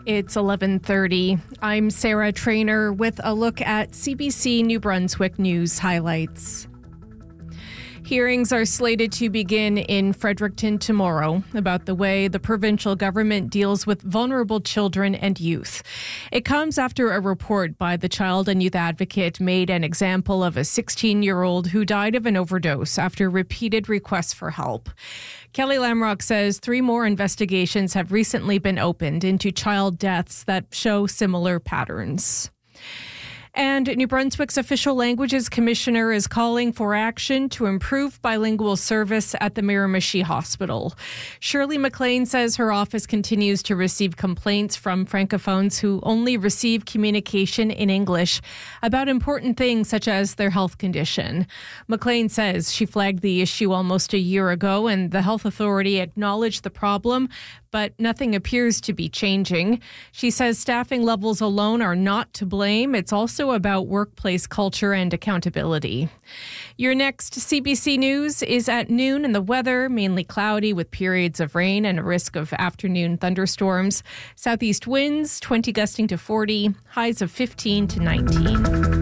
It's 11:30. I'm Sarah Trainer with a look at CBC New Brunswick news highlights. Hearings are slated to begin in Fredericton tomorrow about the way the provincial government deals with vulnerable children and youth. It comes after a report by the Child and Youth Advocate made an example of a 16-year-old who died of an overdose after repeated requests for help. Kelly Lamrock says 3 more investigations have recently been opened into child deaths that show similar patterns. And New Brunswick's Official Languages Commissioner is calling for action to improve bilingual service at the Miramichi Hospital. Shirley McLean says her office continues to receive complaints from Francophones who only receive communication in English about important things such as their health condition. McLean says she flagged the issue almost a year ago and the health authority acknowledged the problem, but nothing appears to be changing. She says staffing levels alone are not to blame. It's also about workplace culture and accountability. Your next CBC News is at noon, and the weather mainly cloudy with periods of rain and a risk of afternoon thunderstorms. Southeast winds 20 gusting to 40, highs of 15 to 19.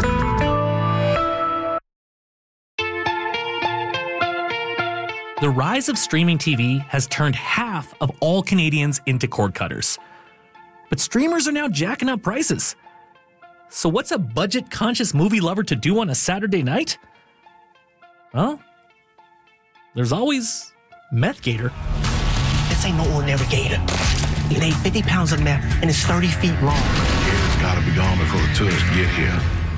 The rise of streaming TV has turned half of all Canadians into cord cutters. But streamers are now jacking up prices. So what's a budget-conscious movie lover to do on a Saturday night? Well, there's always Meth Gator. This ain't no ordinary gator. It ain't 50 pounds of meth and it's 30 feet long. It's gotta be gone before the tourists get here.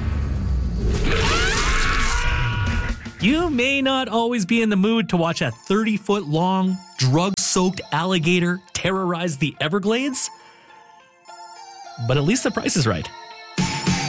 You may not always be in the mood to watch a 30-foot-long, drug-soaked alligator terrorize the Everglades, but at least the price is right.